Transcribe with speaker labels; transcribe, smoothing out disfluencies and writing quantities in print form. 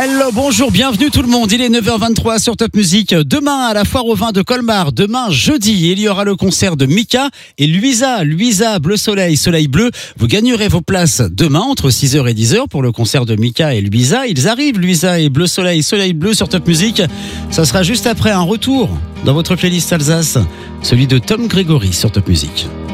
Speaker 1: Hello, bonjour, bienvenue tout le monde. Il est 9h23 sur Top Music. Demain, à la foire au vin de Colmar, demain jeudi, il y aura le concert de Mika et Luisa, Bleu Soleil, Soleil Bleu. Vous gagnerez vos places demain entre 6h et 10h pour le concert de Mika et Luisa. Ils arrivent, Luisa et Bleu Soleil, Soleil Bleu sur Top Music. Ça sera juste après un retour dans votre playlist Alsace, celui de Tom Grégory sur Top Music.